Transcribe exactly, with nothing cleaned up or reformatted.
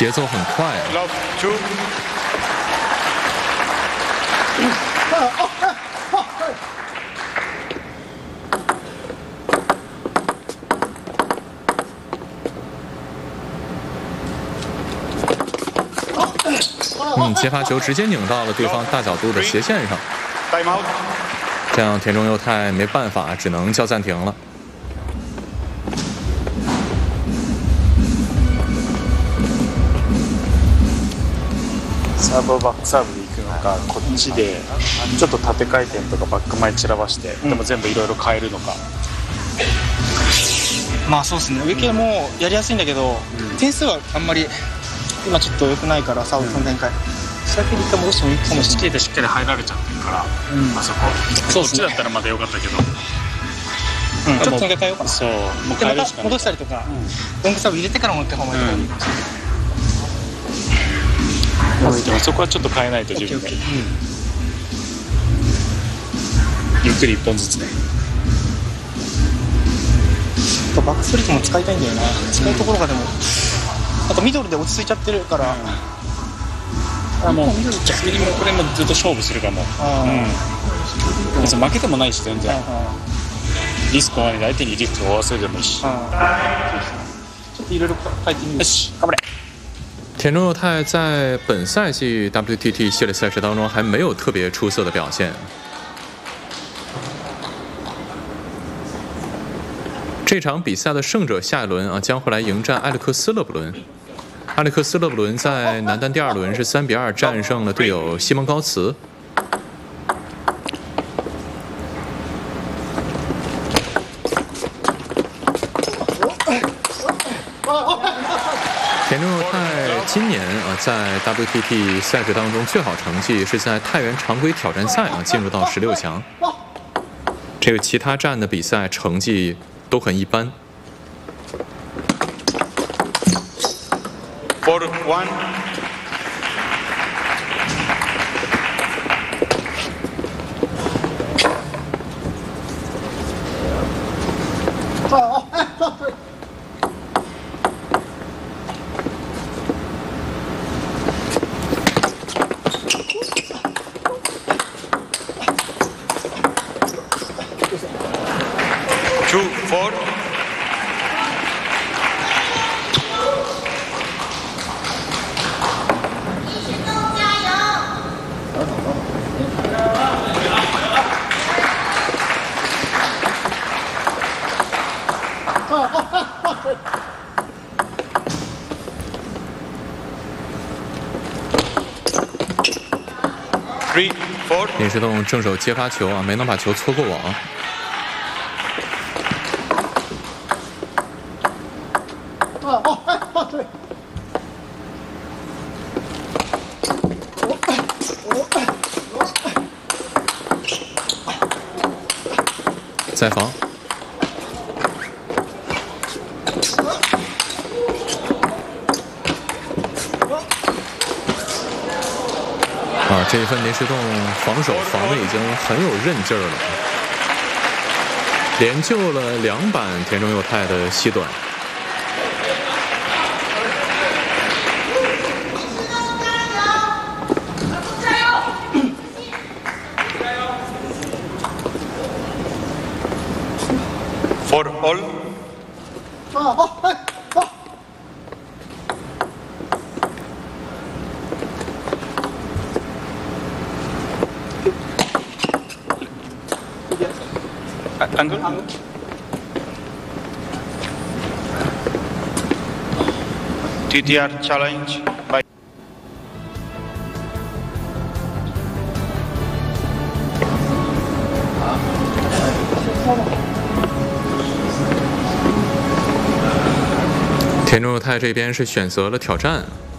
节奏很快。嗯，接发球直接拧到了对方大角度的斜线上，这样田中佑太没办法，只能叫暂停了。 サーブをバックサーブでいくのか、こっちでちょっと縦回転とかバック前散らばして、でも全部いろいろ変えるのか。 まあそうですね、上系もやりやすいんだけど、点数はあんまり今ちょっと良くないからサーブの展開。先に一回戻してもいいかもしれない。 チキでしっかり入られちゃってるから、あそこ。こっちだったらまだ良かったけど。 うん、ちょっと変えようかな。 そう、もう変えるしかない。 戻したりとか、ロングサーブ入れてからもう一回方がいいとかいいかもしれない。 でもそこはちょっと変えないと自分で、うん、ゆっくりいっぽんずつね。 バックストリートも使いたいんだよな。使うところがでもなんかミドルで落ち着いちゃってるから、 うん、あもう次もこれもずっと勝負するかも。うん、別に負けてもないし全然、リスクはないで相手にリスクを負わせるでもいいし、ちょっといろいろ変えてみる。 よし頑張れ。 田中佑太在本赛季 W T T 系列赛事当中还没有特别出色的表现。这场比赛的胜者下一轮啊将会来迎战埃里克斯勒布伦。埃里克斯勒布伦在男单第二轮是三比二战胜了队友西蒙高茨。田中佑太今年啊，在 W T T 赛事当中最好成绩是在太原常规挑战赛啊进入到十六强。这个其他站的比赛成绩都很一般。 Four one。Two four。Three four。 林诗栋正手接发球啊，没能把球搓过网。再防。啊，这一分林诗栋防守防的已经很有韧劲儿了，连救了两板田中佑太的西短。 For all。Angle。T T R challenge by。 田中佑太这边是选择了挑战。